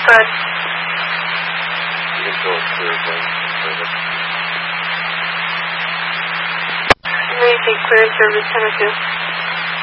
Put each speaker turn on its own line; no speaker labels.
ahead.
You can go clear again.
Maybe clear service 10-2.